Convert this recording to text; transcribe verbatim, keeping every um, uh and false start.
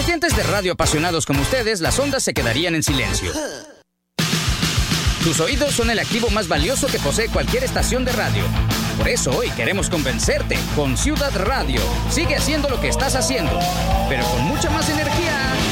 los dientes de radio apasionados como ustedes, las ondas se quedarían en silencio. Tus oídos son el activo más valioso que posee cualquier estación de radio. Por eso hoy queremos convencerte con Ciudad Radio. Sigue haciendo lo que estás haciendo, pero con mucha más energía.